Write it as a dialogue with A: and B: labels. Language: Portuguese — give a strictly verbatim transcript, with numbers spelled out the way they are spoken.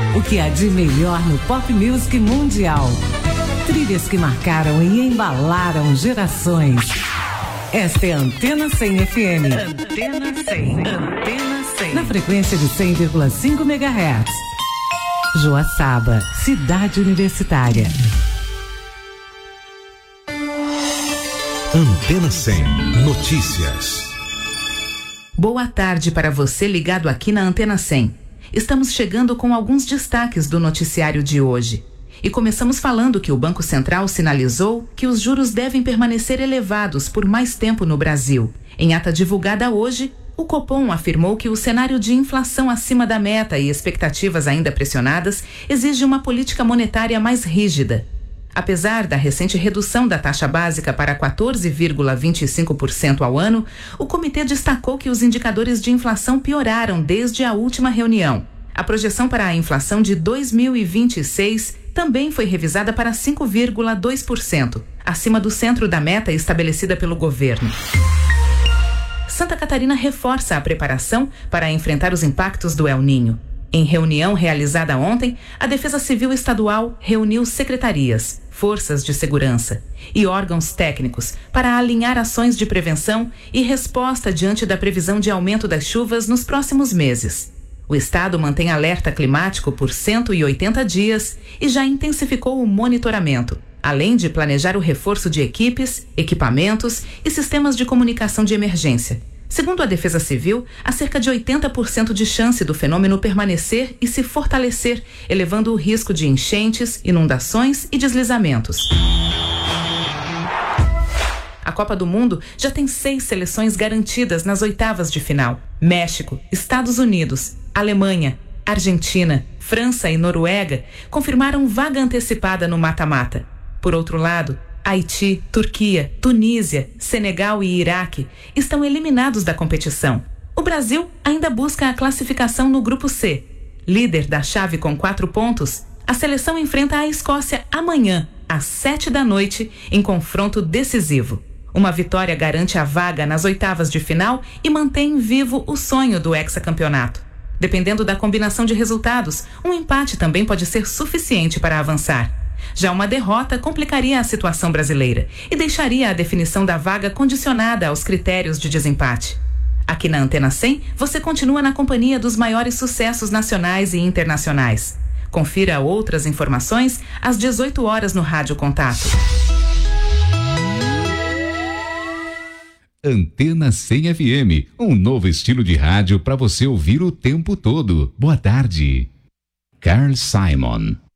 A: O que há de melhor no pop music mundial. Trilhas que marcaram e embalaram gerações. Esta é a Antena cem F M. Antena cem. Antena cem. Na frequência de cem vírgula cinco megahertz. Joaçaba, cidade universitária.
B: Antena cem. Notícias.
C: Boa tarde para você ligado aqui na Antena cem. Estamos chegando com alguns destaques do noticiário de hoje. E começamos falando que o Banco Central sinalizou que os juros devem permanecer elevados por mais tempo no Brasil. Em ata divulgada hoje, o Copom afirmou que o cenário de inflação acima da meta e expectativas ainda pressionadas exige uma política monetária mais rígida. Apesar da recente redução da taxa básica para quatorze vírgula vinte e cinco por cento ao ano, o comitê destacou que os indicadores de inflação pioraram desde a última reunião. A projeção para a inflação de dois mil e vinte e seis também foi revisada para cinco vírgula dois por cento, acima do centro da meta estabelecida pelo governo. Santa Catarina reforça a preparação para enfrentar os impactos do El Niño. Em reunião realizada ontem, a Defesa Civil Estadual reuniu secretarias, forças de segurança e órgãos técnicos para alinhar ações de prevenção e resposta diante da previsão de aumento das chuvas nos próximos meses. O estado mantém alerta climático por cento e oitenta dias e já intensificou o monitoramento, além de planejar o reforço de equipes, equipamentos e sistemas de comunicação de emergência. Segundo a Defesa Civil, há cerca de oitenta por cento de chance do fenômeno permanecer e se fortalecer, elevando o risco de enchentes, inundações e deslizamentos. A Copa do Mundo já tem seis seleções garantidas nas oitavas de final. México, Estados Unidos, Alemanha, Argentina, França e Noruega confirmaram vaga antecipada no mata-mata. Por outro lado, Haiti, Turquia, Tunísia, Senegal e Iraque estão eliminados da competição. O Brasil ainda busca a classificação no Grupo C. Líder da chave com quatro pontos, a seleção enfrenta a Escócia amanhã, às sete da noite, em confronto decisivo. Uma vitória garante a vaga nas oitavas de final e mantém vivo o sonho do hexacampeonato. Dependendo da combinação de resultados, um empate também pode ser suficiente para avançar. Já uma derrota complicaria a situação brasileira e deixaria a definição da vaga condicionada aos critérios de desempate. Aqui na Antena cem, você continua na companhia dos maiores sucessos nacionais e internacionais. Confira outras informações às dezoito horas no Rádio Contato.
D: Antena cem F M, um novo estilo de rádio para você ouvir o tempo todo. Boa tarde. Carl Simon.